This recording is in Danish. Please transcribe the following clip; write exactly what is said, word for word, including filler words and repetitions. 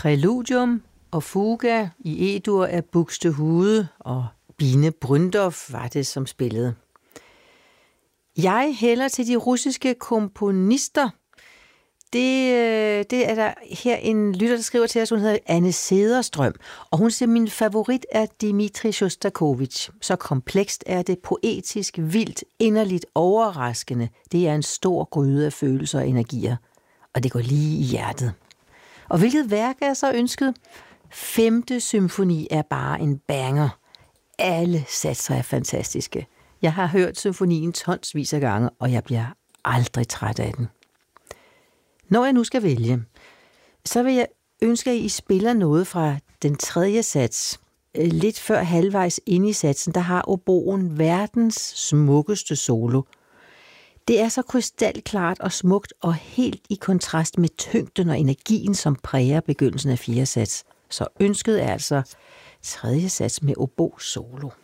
Præludium og fuga i E-dur af Buxtehude, og Bine Bryndorf var det, som spillede. Jeg hælder til de russiske komponister. Det, det er der her en lytter, der skriver til os, hun hedder Anne Cederstrøm, og hun siger, min favorit er Dmitri Sjostakovitj. Så komplekst er det, poetisk, vildt, inderligt, overraskende. Det er en stor gryde af følelser og energier, og det går lige i hjertet. Og hvilket værk er så ønsket? Femte symfoni er bare en banger. Alle satser er fantastiske. Jeg har hørt symfonien tonsvis af gange, og jeg bliver aldrig træt af den. Når jeg nu skal vælge, så vil jeg ønske, at I spiller noget fra den tredje sats. Lidt før halvvejs inde i satsen, der har oboen verdens smukkeste solo. Det er så krystalklart og smukt og helt i kontrast med tyngden og energien, som præger begyndelsen af fjerde sats. Så ønsket er altså tredje sats med obo solo.